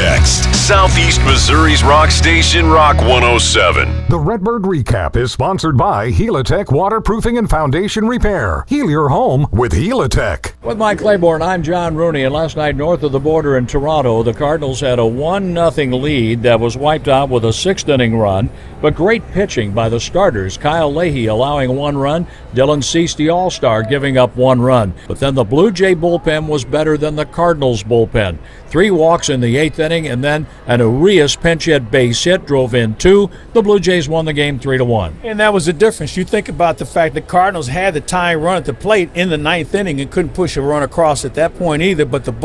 next. Southeast Missouri's rock station, Rock 107. The Redbird Recap is sponsored by Helitech Waterproofing and Foundation Repair. Heal your home with Helitech. With Mike Claiborne, I'm John Rooney, and last night north of the border in Toronto, the Cardinals had a 1-0 lead that was wiped out with a 6th-inning run, but great pitching by the starters. Kyle Leahy allowing 1 run, Dylan Cease, the All-Star, giving up 1 run. But then the Blue Jay bullpen was better than the Cardinals bullpen. 3 walks in the 8th inning, and then an Urias pinch hit base hit drove in 2. The Blue Jays won the game 3-1. And that was the difference. You think about the fact the Cardinals had the tying run at the plate in the 9th inning and couldn't push a run across at that point either, but the